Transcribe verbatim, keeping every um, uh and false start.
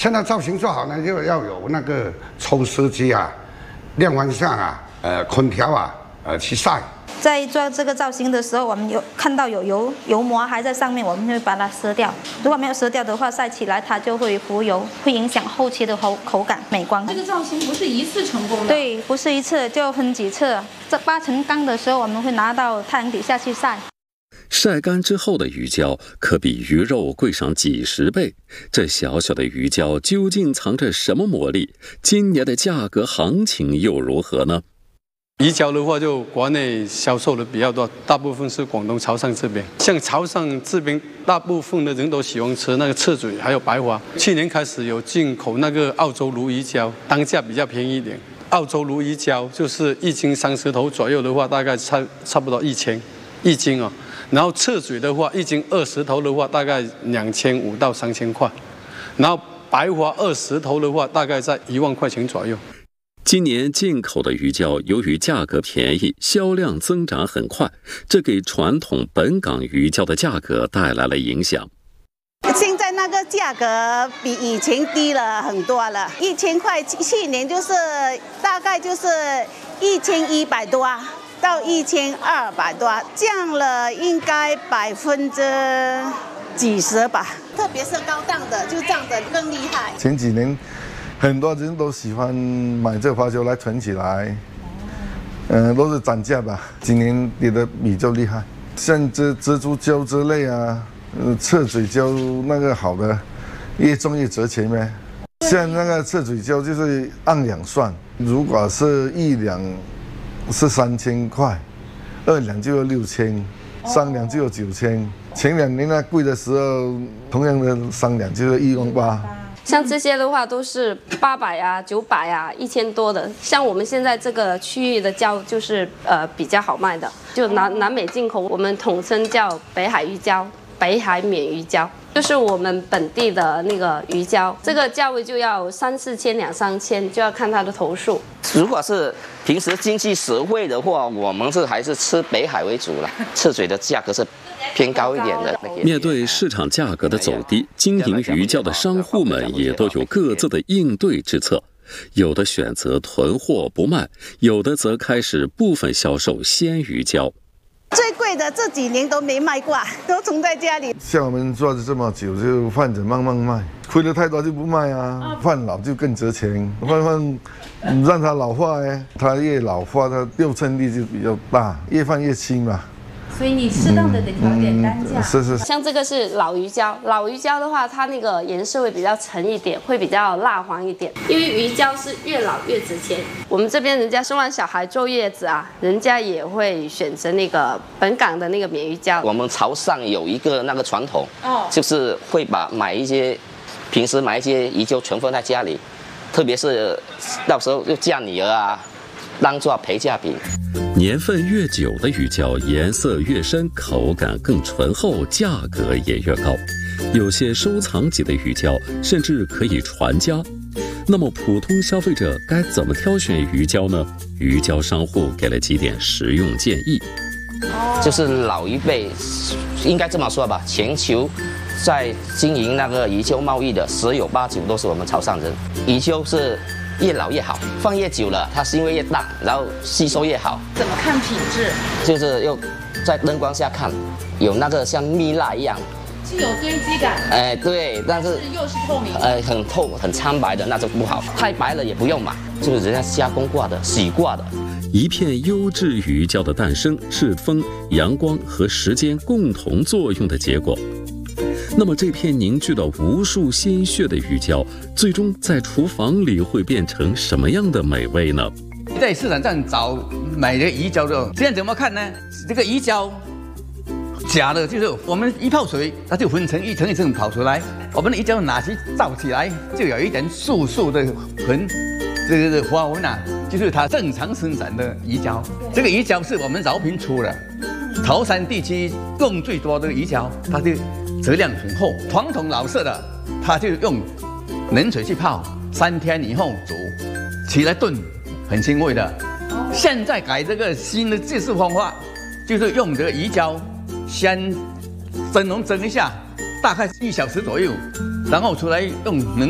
现在造型做好呢，就要有那个抽湿机啊、晾完上啊、呃空调啊，呃去晒。 在做这个造型的时候，我们有看到有油油膜还在上面，我们会把它撕掉。如果没有撕掉的话，晒起来它就会浮油，会影响后期的口口感、美观。 这个造型不是一次成功的， 对，不是一次，就分几次。这八成干的时候，我们会拿到太阳底下去晒。 晒干之后的鱼胶可比鱼肉贵上几十倍，这小小的鱼胶究竟藏着什么魔力？今年的价格行情又如何呢？ 鱼胶的话，就国内销售的比较多，大部分是广东潮汕这边。像潮汕这边，大部分的人都喜欢吃那个赤嘴，还有白花。去年开始有进口那个澳洲鲈鱼胶，当价比较便宜一点。澳洲鲈鱼胶就是一斤三十头左右的话，大概差差不多一千一斤哦。然后赤嘴的话，一斤二十头的话，大概两千五到三千块。然后白花二十头的话，大概在一万块钱左右。 今年进口的鱼胶由于价格便宜，销量增长很快，这给传统本港鱼胶的价格带来了影响。 现在那个价格比以前低了很多了，一千块，去年就是大概就是一千一百多到一千二百多，降了应该百分之几十吧。特别是高档的，就涨得更厉害。 前几年。很多人都喜欢买这花椒来存起来，嗯、呃，都是涨价吧。今年跌得比较厉害，像这蜘蛛胶之类啊，呃，赤嘴胶那个好的，越重越值钱呗。像那个赤嘴胶就是按两算，如果是一两是三千块，二两就要六千，三两就要九千。前两年那贵的时候，同样的三两就是一万八。 像这些的话都是八百啊、九百啊、一千多的。像我们现在这个区域的胶就是呃比较好卖的，就南南美进口，我们统称叫北海鱼胶、北海免鱼胶，就是我们本地的那个鱼胶，这个价位就要三四千、两三千，就要看它的头数。 如果是平时经济实惠的话，我们是还是吃北海为主了，赤嘴的价格是偏高一点的。 面对市场价格的走低，经营鱼胶的商户们也都有各自的应对之策，有的选择囤货不卖，有的则开始部分销售鲜鱼胶。 最贵的这几年都没卖过，都存在家里。 像我们做了这么久，就放着慢慢卖，亏得太多就不卖啊，放老就更值钱，放放让它老化哎，它越老化，它六寸力就比较大，越放越轻嘛。 所以你适当的得调点单价。 嗯嗯、是是。 像这个是老鱼胶，老鱼胶的话，它那个颜色会比较沉一点，会比较蜡黄一点。因为鱼胶是越老越值钱。我们这边人家生完小孩坐月子啊，人家也会选择那个本港的那个免鱼胶。 我们潮汕有一个那个传统，哦，就是会把买一些，平时买一些鱼胶存放在家里，特别是到时候就嫁女儿啊，当做陪嫁品。 年份越久的鱼胶颜色越深，口感更醇厚，价格也越高。有些收藏级的鱼胶甚至可以传家。那么普通消费者该怎么挑选鱼胶呢？鱼胶商户给了几点实用建议。 就是老一辈应该这么说吧，全球在经营那个鱼胶贸易的十有八九都是我们潮汕人。鱼胶是越老越好，放越久了，它腥味越大，然后吸收越好。 怎么看品质？ 就是用在灯光下看，有那个像蜜蜡一样， 是有堆积感。 哎，对，但是又是透明， 呃，很透、很苍白的那就不好，太白了也不用嘛，就是人家加工过的、洗过的。 一片优质鱼胶的诞生是风、阳光和时间共同作用的结果。那么这片凝聚了无数鲜血的鱼胶，最终在厨房里会变成什么样的美味呢？ 在市场上找买的鱼胶的，这样怎么看呢？这个鱼胶假的，就是我们一泡水，它就分成一层一层跑出来。我们的鱼胶拿起照起来，就有一点素素的痕，这个花纹啊，就是它正常生产的鱼胶。这个鱼胶是我们饶平出的，潮汕地区用最多的鱼胶，它就质量很厚，传统老式的，它就用冷水去泡，三天以后煮，起来炖，很腥味的。现在改这个新的技术方法，就是用这个鱼胶先蒸笼蒸一下，大概一小时左右，然后出来用冷